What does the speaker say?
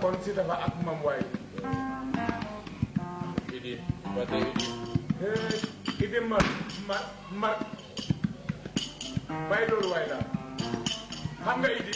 kon si dafa ak mam waay Idi ba tey idi mar bàyyi loolu waay daal xam nga idi